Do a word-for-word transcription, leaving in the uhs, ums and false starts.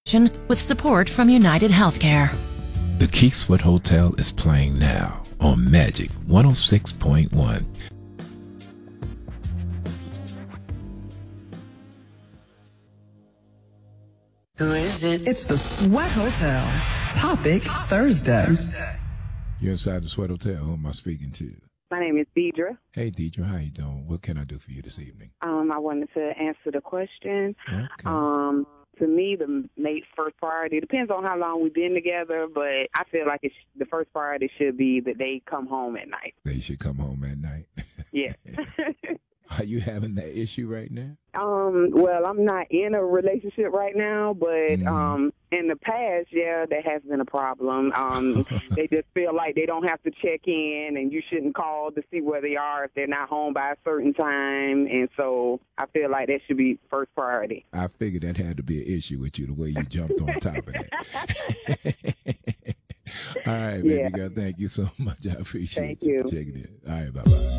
with support from United Healthcare. The Keekswood Hotel is playing now on Magic one oh six point one. Who is it? It's the Sweat Hotel. Topic Thursday. You're inside the Sweat Hotel. Who am I speaking to? My name is Deidre. Hey, Deidre, how you doing? What can I do for you this evening? Um, I wanted to answer the question. Okay. Um, to me, the mate's first priority depends on how long we've been together, but I feel like it's, the first priority should be that they come home at night. They should come home at night. Yeah. Are you having that issue right now? Um, well, I'm not in a relationship right now, but Mm. um, in the past, yeah, there has been a problem. Um, they just feel like they don't have to check in, and you shouldn't call to see where they are if they're not home by a certain time. And so I feel like that should be first priority. I figured that had to be an issue with you, the way you jumped on top of that. All right, baby Yeah. girl, thank you so much. I appreciate Thank you. you. Checking it. All right, bye-bye.